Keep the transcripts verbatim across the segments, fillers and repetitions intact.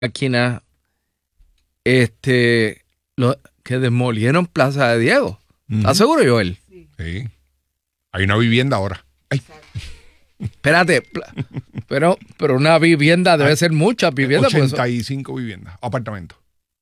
máquina este, lo, que demolieron Plaza de Diego. ¿Estás uh-huh. seguro, Joel? Sí. sí. Hay una vivienda ahora. Ay. Espérate, pero, pero una vivienda debe Ay, ser muchas viviendas. ochenta y cinco viviendas, apartamentos.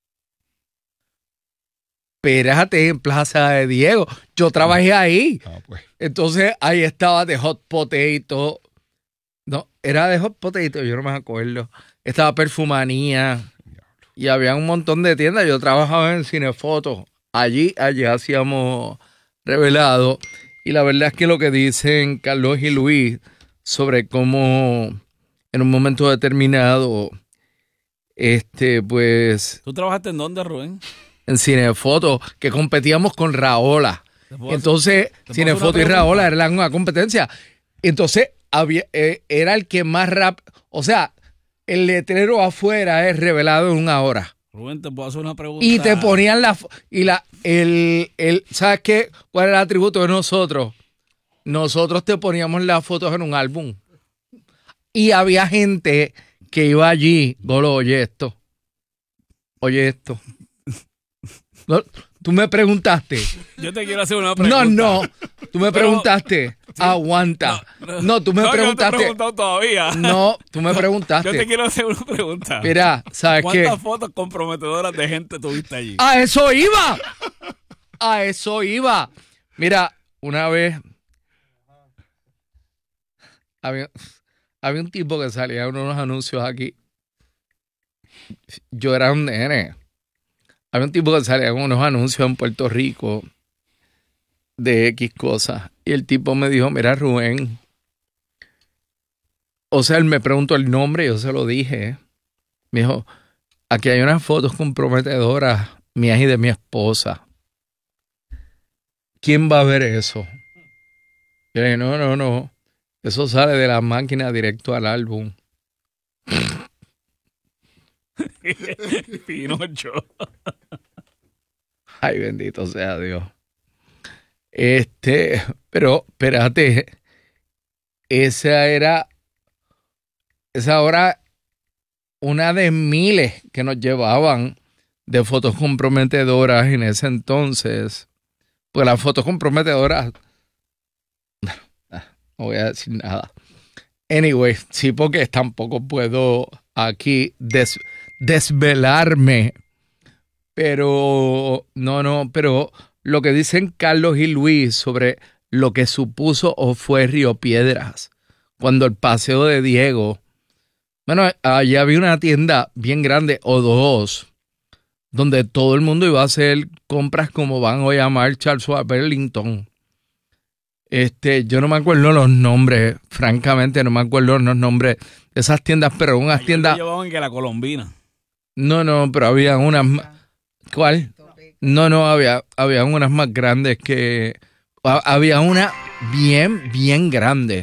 Espérate, en Plaza de Diego. Yo trabajé ahí. Ah, pues. Entonces ahí estaba de Hot Potato. No, era de Hot Potato, yo no me acuerdo. Estaba Perfumanía. Y había un montón de tiendas. Yo trabajaba en Cinefoto. Allí, allí hacíamos revelado. Y la verdad es que lo que dicen Carlos y Luis sobre cómo en un momento determinado, este, pues... ¿Tú trabajaste en dónde, Rubén? En Cinefoto, que competíamos con Raola. Entonces, Cinefoto y Raola eran una competencia. Entonces, había, eh, era el que más rápido... O sea, el letrero afuera es revelado en una hora. Rubén, te puedo hacer una pregunta. Y te ponían la... y la el, el ¿sabes qué? ¿Cuál era el atributo de nosotros? Nosotros te poníamos las fotos en un álbum. Y había gente que iba allí. Golo, oye esto. Oye esto. No, tú me preguntaste. Yo te quiero hacer una pregunta. No, no. Tú me preguntaste. Pero, aguanta. No, no, tú me no, preguntaste. No, te he preguntado todavía. No, tú me preguntaste. Yo te quiero hacer una pregunta. Mira, ¿sabes qué? ¿Cuántas fotos comprometedoras de gente tuviste allí? A eso iba. A eso iba. Mira, una vez había, había un tipo que salía en unos anuncios aquí. Yo era un nene. Había un tipo que salía con unos anuncios en Puerto Rico de X cosas. Y el tipo me dijo, mira, Rubén. O sea, él me preguntó el nombre y yo se lo dije. Me dijo, aquí hay unas fotos comprometedoras mías y de mi esposa. ¿Quién va a ver eso? Yo le dije, no, no, no. Eso sale de la máquina directo al álbum. Pinocho. Ay, bendito sea Dios. Este, pero espérate, esa era, esa era una de miles que nos llevaban de fotos comprometedoras en ese entonces. Pues las fotos comprometedoras, no voy a decir nada. Anyway, sí, porque tampoco puedo aquí des, desvelarme. Pero, no, no, pero lo que dicen Carlos y Luis sobre lo que supuso o fue Río Piedras, cuando el Paseo de Diego, bueno, allí había una tienda bien grande, o dos, donde todo el mundo iba a hacer compras como van hoy a Marshalls o a Burlington. Este, yo no me acuerdo los nombres, francamente no me acuerdo los nombres de esas tiendas, pero unas tiendas... llevaban que la Colombina. No, no, pero había unas... ¿Cuál? No, no, había, había unas más grandes que... Había una bien, bien grande.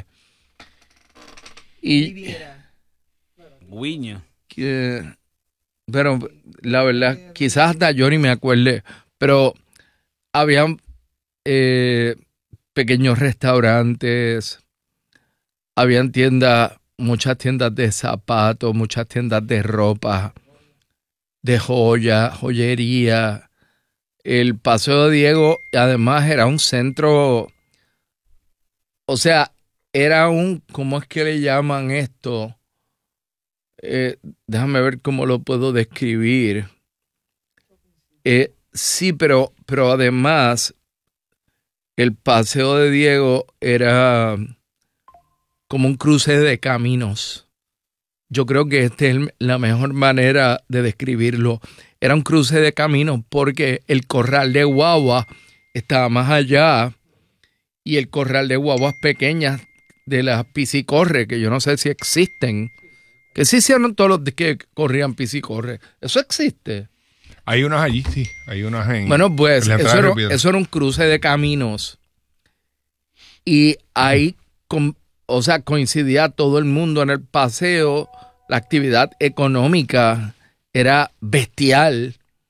Y... Guiño. Que, pero la verdad, quizás hasta yo ni me acuerde, pero había eh, pequeños restaurantes, habían tiendas, muchas tiendas de zapatos, muchas tiendas de ropa, de joya, joyería. El Paseo de Diego, además, era un centro, o sea, era un, ¿cómo es que le llaman esto? Eh, déjame ver cómo lo puedo describir. Eh, sí, pero, pero además, el Paseo de Diego era como un cruce de caminos. Yo creo que esta es la mejor manera de describirlo. Era un cruce de caminos porque el corral de guagua estaba más allá y el corral de guaguas pequeñas de las piscicorre, que yo no sé si existen, que sí hicieron todos los que corrían piscicorre. ¿Eso existe? Hay unas allí, sí. Hay unas en... Bueno, pues en eso, era, eso era un cruce de caminos y ahí, con, o sea, coincidía todo el mundo en el paseo. La actividad económica era bestial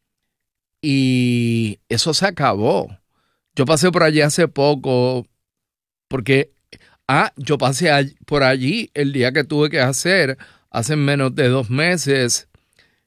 y eso se acabó. Yo pasé por allí hace poco porque, ah, yo pasé por allí el día que tuve que hacer, hace menos de dos meses,